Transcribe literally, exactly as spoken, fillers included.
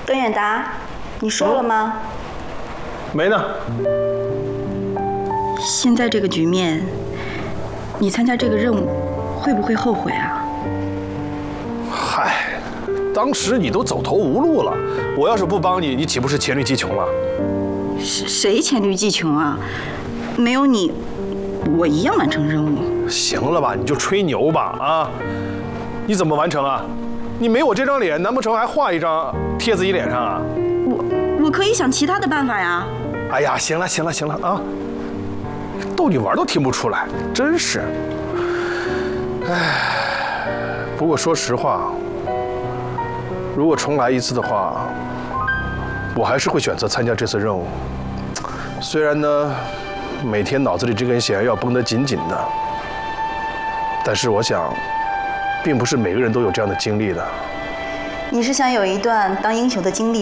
段远达，你说了吗？ 没呢。 现在这个局面，你参加这个任务，会不会后悔啊？ 嗨，当时你都走投无路了，我要是不帮你，你岂不是黔驴技穷了？ 谁谁黔驴技穷啊？没有你，我一样完成任务。 行了吧，你就吹牛吧啊！你怎么完成啊？你没我这张脸，难不成还画一张贴自己脸上啊？ 我我可以想其他的办法呀。 哎呀，行了行了行了啊！逗你玩都听不出来，真是。唉，不过说实话，如果重来一次的话，我还是会选择参加这次任务。虽然呢，每天脑子里这根弦要绷得紧紧的，但是我想，并不是每个人都有这样的经历的。 你是想有一段当英雄的经历